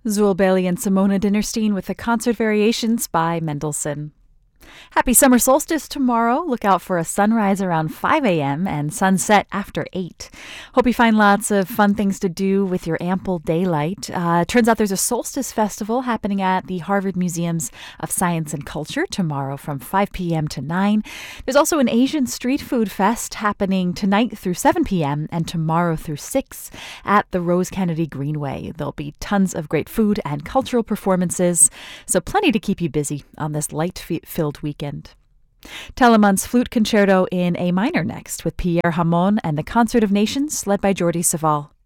Zul Bailey and Simona Dinnerstein with the concert variations by Mendelssohn. Happy summer solstice tomorrow. Look out for a sunrise around 5 a.m. and sunset after 8. Hope you find lots of fun things to do with your ample daylight. Turns out there's a solstice festival happening at the Harvard Museums of Science and Culture tomorrow from 5 p.m. to 9. There's also an Asian street food fest happening tonight through 7 p.m. and tomorrow through 6 at the Rose Kennedy Greenway. There'll be tons of great food and cultural performances, so plenty to keep you busy on this light-filled weekend. Telemann's Flute Concerto in A minor next with Pierre Hamon and the Concert of Nations led by Jordi Savall.